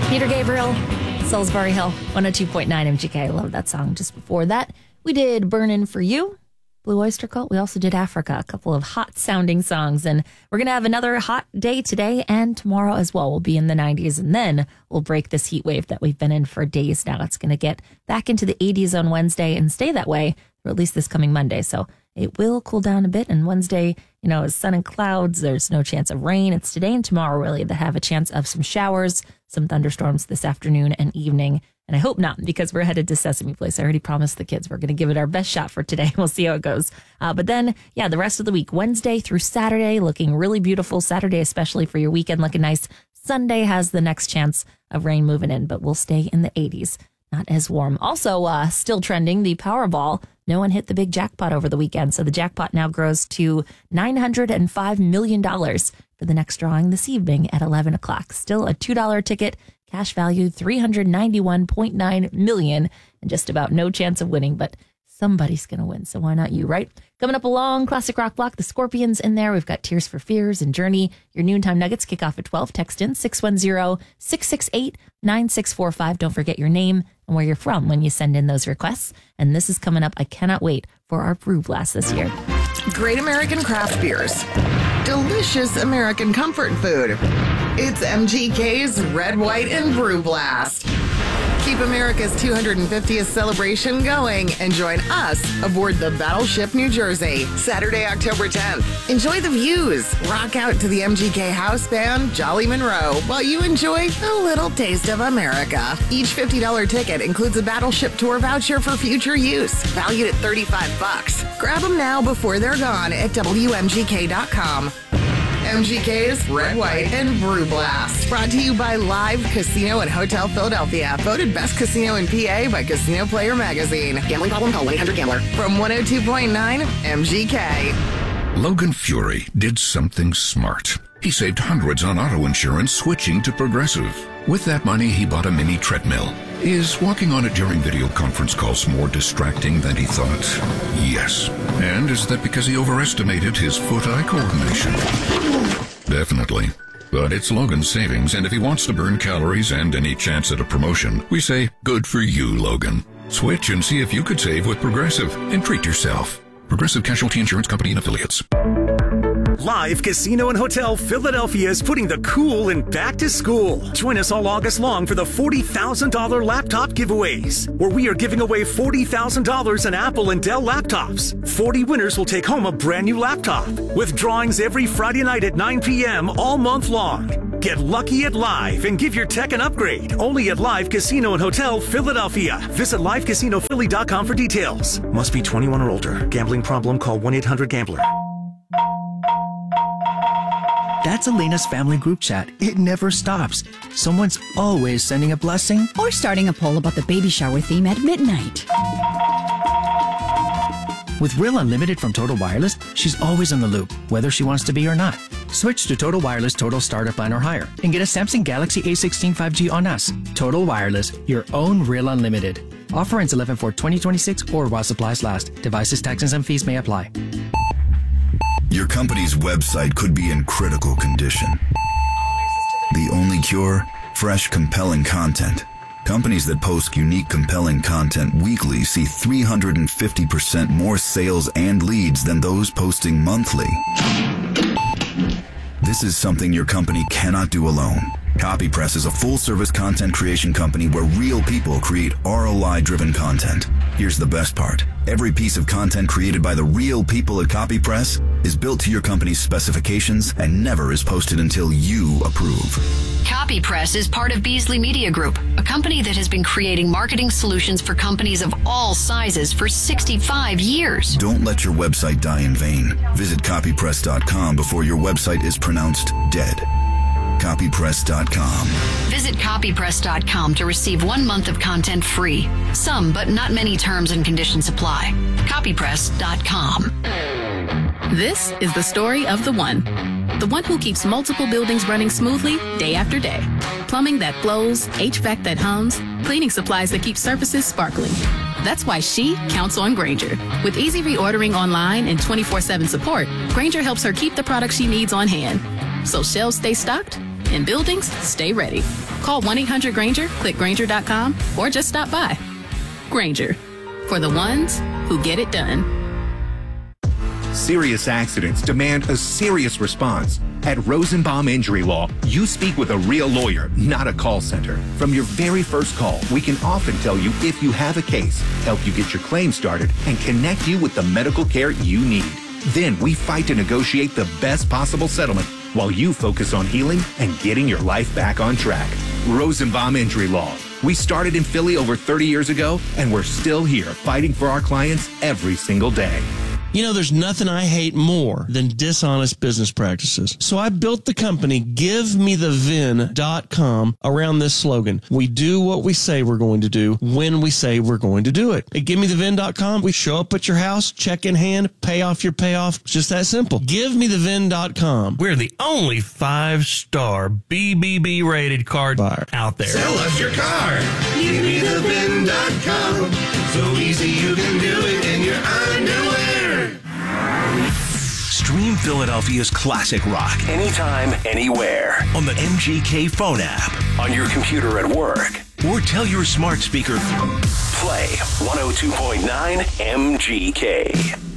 Peter Gabriel, Salisbury Hill, 102.9 MGK. I love that song. Just before that, we did Burnin' For You, Blue Oyster Cult. We also did Africa, a couple of hot-sounding songs. And we're going to have another hot day today and tomorrow as well. We'll be in the 90s, and then we'll break this heat wave that we've been in for days now. It's going to get back into the 80s on Wednesday and stay that way, or at least this coming Monday. So it will cool down a bit. And Wednesday, is sun and clouds. There's no chance of rain. It's today and tomorrow, really, that have a chance of some showers, some thunderstorms this afternoon and evening. And I hope not, because we're headed to Sesame Place. I already promised the kids we're going to give it our best shot for today. We'll see how it goes. But then, the rest of the week, Wednesday through Saturday, looking really beautiful. Saturday, especially for your weekend, looking nice. Sunday has the next chance of rain moving in, but we'll stay in the 80s. Not as warm. Also, still trending, the Powerball. No one hit the big jackpot over the weekend, so the jackpot now grows to $905 million for the next drawing this evening at 11 o'clock. Still a $2 ticket, cash value $391.9 million, and just about no chance of winning, but somebody's going to win, so why not you, right? Coming up a long classic rock block, the Scorpions in there. We've got Tears for Fears and Journey. Your noontime nuggets kick off at 12. Text in 610-668-9645. Don't forget your name and where you're from when you send in those requests. And this is coming up. I cannot wait for our Brew Blast this year. Great American craft beers. Delicious American comfort food. It's MGK's Red, White, and Brew Blast. Keep America's 250th celebration going and join us aboard the Battleship New Jersey, Saturday, October 10th. Enjoy the views. Rock out to the MGK house band, Jolly Monroe, while you enjoy a little taste of America. Each $50 ticket includes a Battleship tour voucher for future use, valued at $35. Grab them now before they're gone at WMGK.com. MGK's Red, White, and Brew Blast. Brought to you by Live Casino and Hotel Philadelphia. Voted best casino in PA by Casino Player Magazine. Gambling problem? Call 1-800-GAMBLER. From 102.9 MGK. Logan Fury did something smart. He saved hundreds on auto insurance switching to Progressive. With that money, he bought a mini treadmill. Is walking on it during video conference calls more distracting than he thought? Yes. And is that because he overestimated his foot-eye coordination? Definitely. But it's Logan's savings, and if he wants to burn calories and any chance at a promotion, we say, good for you, Logan. Switch and see if you could save with Progressive and treat yourself. Progressive Casualty Insurance Company and Affiliates. Live Casino and Hotel Philadelphia is putting the cool in back to school. Join us all August long for the $40,000 laptop giveaways, where we are giving away $40,000 in Apple and Dell laptops. 40 winners will take home a brand new laptop, with drawings every Friday night at 9 p.m. all month long. Get lucky at Live and give your tech an upgrade. Only at Live Casino and Hotel Philadelphia. Visit livecasinophilly.com for details. Must be 21 or older. Gambling problem? Call 1-800-GAMBLER. That's Elena's family group chat. It never stops. Someone's always sending a blessing or starting a poll about the baby shower theme at midnight. With Real Unlimited from Total Wireless, she's always in the loop, whether she wants to be or not. Switch to Total Wireless Total Starter Plan or higher and get a Samsung Galaxy A16 5G on us. Total Wireless, your own Real Unlimited. Offer ends 11/4/2026 or while supplies last. Devices, taxes, and fees may apply. Your company's website could be in critical condition. The only cure? Fresh, compelling content. Companies that post unique, compelling content weekly see 350% more sales and leads than those posting monthly. This is something your company cannot do alone. CopyPress is a full-service content creation company where real people create ROI-driven content. Here's the best part. Every piece of content created by the real people at CopyPress is built to your company's specifications and never is posted until you approve. CopyPress is part of Beasley Media Group, a company that has been creating marketing solutions for companies of all sizes for 65 years. Don't let your website die in vain. Visit copypress.com before your website is pronounced dead. Copypress.com. Visit copypress.com to receive 1 month of content free. Some, but not many terms and conditions apply. Copypress.com. This is the story of the one who keeps multiple buildings running smoothly day after day. Plumbing that flows, HVAC that hums, cleaning supplies that keep surfaces sparkling. That's why she counts on Grainger. With easy reordering online and 24/7 support, Grainger helps her keep the products she needs on hand, so shelves stay stocked and buildings stay ready. Call 1-800-GRANGER, click Grainger.com, or just stop by. Grainger, for the ones who get it done. Serious accidents demand a serious response. At Rosenbaum Injury Law, you speak with a real lawyer, not a call center. From your very first call, we can often tell you if you have a case, help you get your claim started, and connect you with the medical care you need. Then we fight to negotiate the best possible settlement while you focus on healing and getting your life back on track. Rosenbaum Injury Law. We started in Philly over 30 years ago, and we're still here fighting for our clients every single day. You know, there's nothing I hate more than dishonest business practices. So I built the company GiveMeTheVin.com around this slogan. We do what we say we're going to do when we say we're going to do it. At GiveMeTheVin.com, we show up at your house, check in hand, pay off your payoff. It's just that simple. GiveMeTheVin.com. We're the only 5-star BBB rated car buyer out there. Sell us your car. GiveMeTheVin.com. So easy you can do it in your underwear. Stream Philadelphia's classic rock anytime, anywhere on the MGK phone app, on your computer at work, or tell your smart speaker, play 102.9 MGK.